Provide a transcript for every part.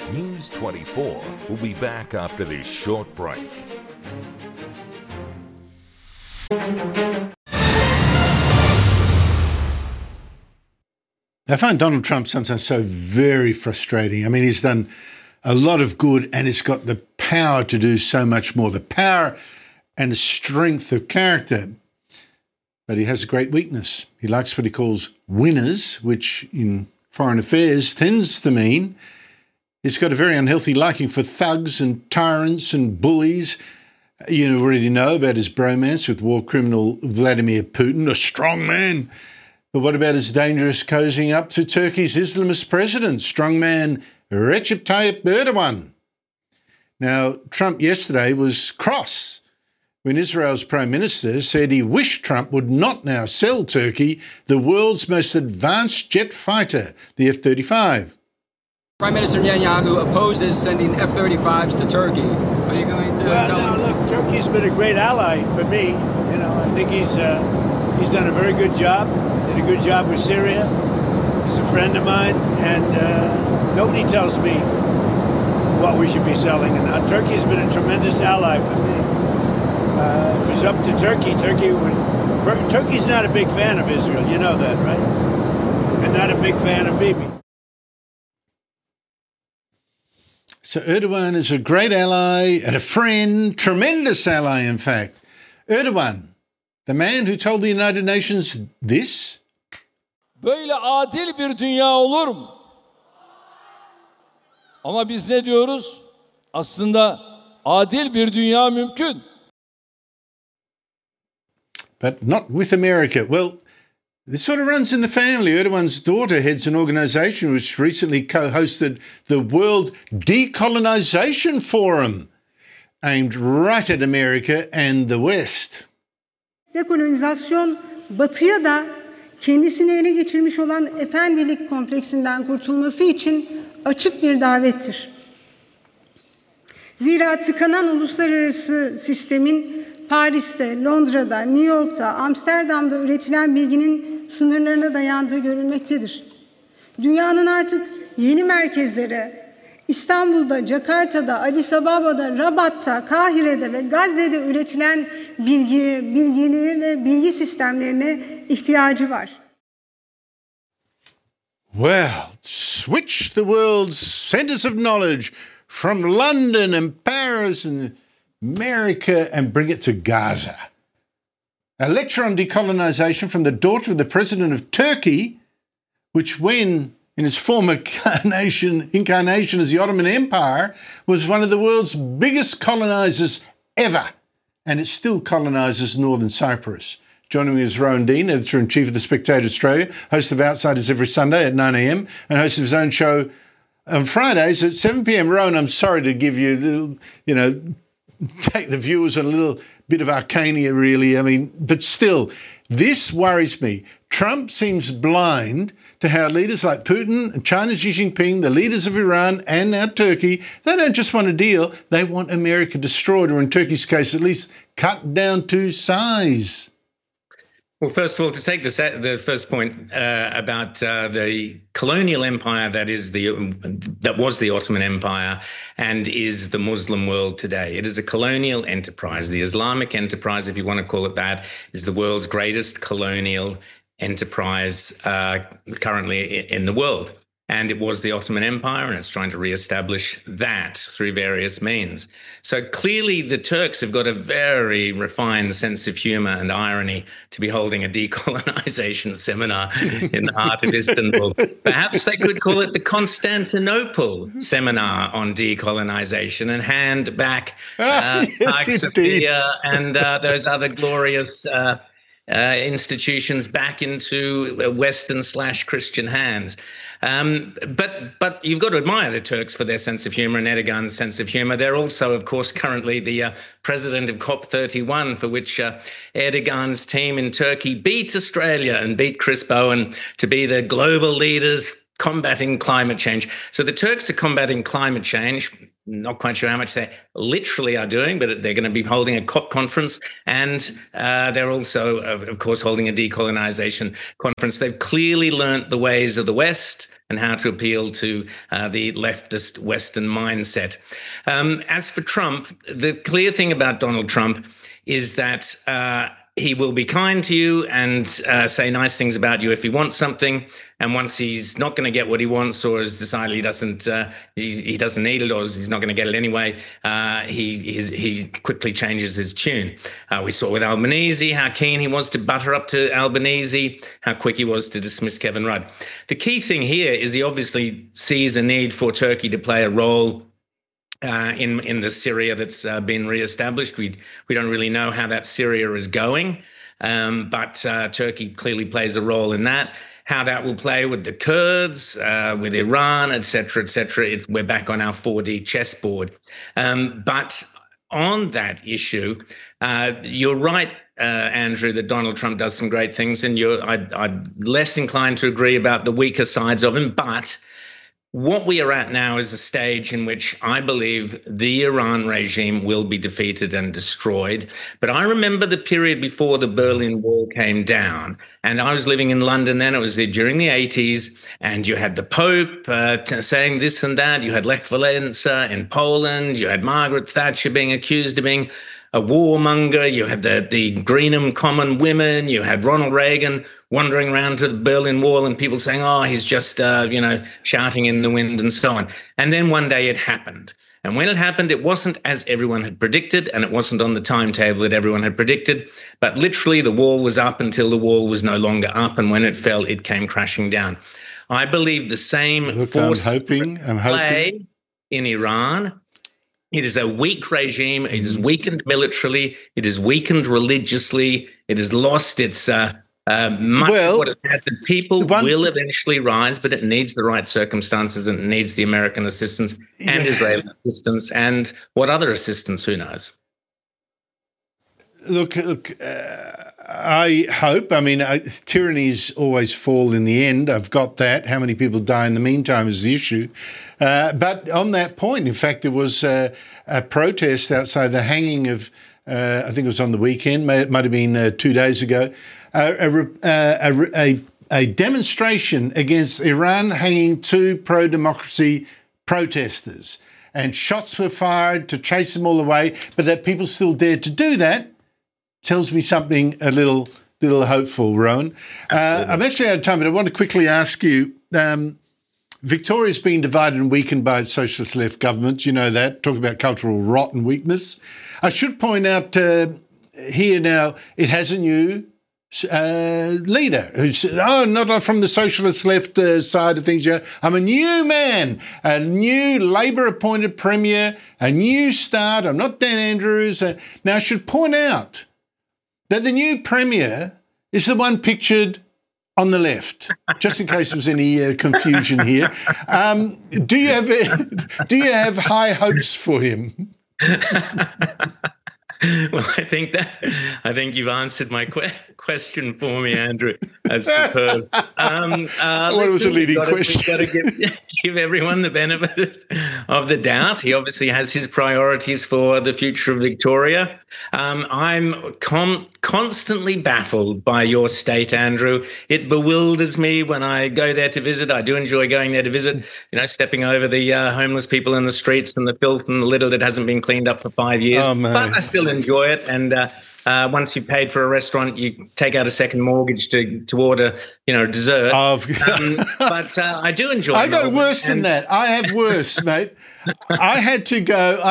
News 24 will be back after this short break. I find Donald Trump sometimes so very frustrating. I mean, he's done a lot of good and he's got the power to do so much more, the power and the strength of character. But he has a great weakness. He likes what he calls winners, which in foreign affairs tends to mean he's got a very unhealthy liking for thugs and tyrants and bullies. You already know about his bromance with war criminal Vladimir Putin, a strong man. But what about his dangerous cozying up to Turkey's Islamist president, strongman Recep Tayyip Erdogan? Now, Trump yesterday was cross when Israel's Prime Minister said he wished Trump would not now sell Turkey the world's most advanced jet fighter, the F-35. Prime Minister Netanyahu opposes sending F-35s to Turkey. Are you going to tell him? Look, Turkey's been a great ally for me. I think he's done a very good job. Did a good job with Syria. He's a friend of mine, and nobody tells me what we should be selling and not. Turkey has been a tremendous ally for me. If it was up to Turkey, Turkey's not a big fan of Israel. You know that, right? And not a big fan of Bibi. So Erdogan is a great ally and a friend, tremendous ally, in fact. Erdogan, the man who told the United Nations this. Böyle adil bir dünya olur mu? Ama biz ne diyoruz? Aslında adil bir dünya mümkün. But not with America. Well, this sort of runs in the family. Erdogan's daughter heads an organisation which recently co-hosted the World Decolonization Forum, aimed right at America and the West. Dekolonizasyon, Batı'ya da kendisini ele geçirmiş olan efendilik kompleksinden kurtulması için açık bir davettir. Zira tıkanan uluslararası sistemin Paris'te, Londra'da, New York'ta, Amsterdam'da üretilen bilginin sınırlarına dayandığı görülmektedir. Dünyanın artık yeni merkezlere, İstanbul'da, Jakarta'da, Addis Ababa'da, Rabat'ta, Kahire'de ve Gazze'de üretilen bilgiliği ve bilgi sistemlerine ihtiyacı var. Well, switch the world's centres of knowledge from London and Paris and America and bring it to Gaza. A lecture on decolonization from the daughter of the president of Turkey, which when in its former incarnation as the Ottoman Empire, was one of the world's biggest colonizers ever. And it still colonizes northern Cyprus. Joining me is Rowan Dean, editor-in-chief of The Spectator Australia, host of Outsiders every Sunday at 9 a.m, and host of his own show on Fridays at 7 p.m. Rowan, I'm sorry to give you, take the viewers on a little bit of Arcania, really. I mean, but still, this worries me. Trump seems blind to how leaders like Putin, China's Xi Jinping, the leaders of Iran and now Turkey, they don't just want a deal, they want America destroyed, or in Turkey's case, at least cut down to size. Well, first of all, to take the first point about the colonial empire that was the Ottoman Empire and is the Muslim world today. It is a colonial enterprise. The Islamic enterprise, if you want to call it that, is the world's greatest colonial enterprise currently in the world. And it was the Ottoman Empire, and it's trying to reestablish that through various means. So clearly the Turks have got a very refined sense of humor and irony to be holding a decolonization seminar in the heart of Istanbul. Perhaps they could call it the Constantinople Seminar on Decolonization and hand back Hagia Sophia and those other glorious institutions back into Western/Christian hands. But you've got to admire the Turks for their sense of humor and Erdogan's sense of humor. They're also, of course, currently the president of COP31, for which Erdogan's team in Turkey beat Australia and beat Chris Bowen to be the global leaders combating climate change. So the Turks are combating climate change not quite sure how much they literally are doing, but they're going to be holding a COP conference. And they're also, of course, holding a decolonization conference. They've clearly learnt the ways of the West and how to appeal to the leftist Western mindset. As for Trump, the clear thing about Donald Trump is that he will be kind to you and say nice things about you if he wants something. And once he's not going to get what he wants, or has decided he doesn't need it, or he's not going to get it anyway, he quickly changes his tune. We saw with Albanese how keen he was to butter up to Albanese, how quick he was to dismiss Kevin Rudd. The key thing here is he obviously sees a need for Turkey to play a role in the Syria that's been reestablished. We don't really know how that Syria is going, but Turkey clearly plays a role in that. How that will play with the Kurds, with Iran, et cetera, we're back on our 4D chessboard. But on that issue, you're right, Andrew, that Donald Trump does some great things, and I'm less inclined to agree about the weaker sides of him, but what we are at now is a stage in which I believe the Iran regime will be defeated and destroyed. But I remember the period before the Berlin Wall came down, and I was living in London then. It was during the 80s, and you had the Pope saying this and that. You had Lech Walesa in Poland. You had Margaret Thatcher being accused of being a warmonger. You had the Greenham Common women. You had Ronald Reagan wandering around to the Berlin Wall and people saying, oh, he's just, shouting in the wind and so on. And then one day it happened. And when it happened, it wasn't as everyone had predicted, and it wasn't on the timetable that everyone had predicted. But literally the wall was up until the wall was no longer up. And when it fell, it came crashing down. I believe the same force play in Iran. It is a weak regime. It is weakened militarily. It is weakened religiously. It has lost its much of what it had. The people will eventually rise, but it needs the right circumstances, and it needs the American assistance and Israeli assistance, and what other assistance, who knows? Look, I hope. I mean, tyrannies always fall in the end. I've got that. How many people die in the meantime is the issue. But on that point, in fact, there was a protest outside the hanging of, I think it was on the weekend, it might have been 2 days ago, a demonstration against Iran hanging two pro-democracy protesters. And shots were fired to chase them all away, but that people still dared to do that tells me something a little hopeful, Rowan. I'm actually out of time, but I want to quickly ask you, Victoria's been divided and weakened by its socialist left government. You know that. Talk about cultural rot and weakness. I should point out here now, it has a new leader who's, not from the socialist left side of things. I'm a new man, a new Labor-appointed premier, a new start. I'm not Dan Andrews. Now, I should point out that the new premier is the one pictured on the left, just in case there was any confusion here. Do you have high hopes for him? Well, I think you've answered my question for me, Andrew. That's superb. What was a leading question? We've got to give everyone the benefit of the doubt. He obviously has his priorities for the future of Victoria. I'm constantly baffled by your state, Andrew. It bewilders me when I go there to visit. I do enjoy going there to visit, stepping over the homeless people in the streets and the filth and the litter that hasn't been cleaned up for 5 years. Oh, man. But I still enjoy it. And once you've paid for a restaurant, you take out a second mortgage to order, dessert. But I do enjoy it. I got worse than that. I have worse, mate. I had to go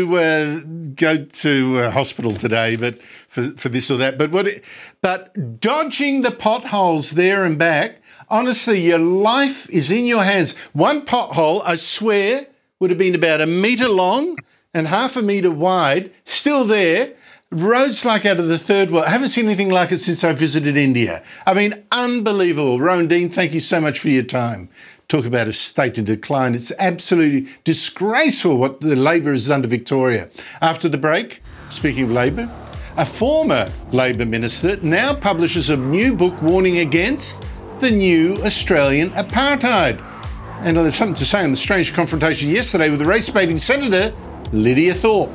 to hospital today, but for this or that. But dodging the potholes there and back, honestly, your life is in your hands. One pothole, I swear, would have been about 1 metre long and 0.5 metre wide, still there. Roads like out of the third world. I haven't seen anything like it since I visited India. I mean, unbelievable. Rowan Dean, thank you so much for your time. Talk about a state in decline. It's absolutely disgraceful what the Labor has done to Victoria. After the break, speaking of Labor, a former Labor minister now publishes a new book warning against the new Australian apartheid. And I'll have something to say on the strange confrontation yesterday with the race-baiting Senator Lydia Thorpe.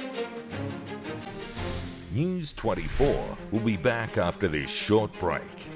News 24 will be back after this short break.